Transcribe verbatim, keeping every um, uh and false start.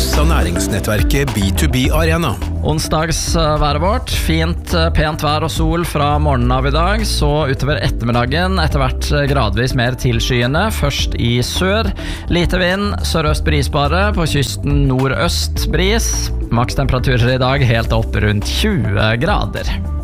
presenteres av næringsnettverket B to B Arena. Onsdagsværet vårt, fint, pent vær og sol fra morgenen av i dag, så utover ettermiddagen etter hvert gradvis mer tilskyende, først i sør. Lite vind, sørøst brisbare, på kysten nordøst bris. Makstemperaturer i dag helt opp rundt tjue grader.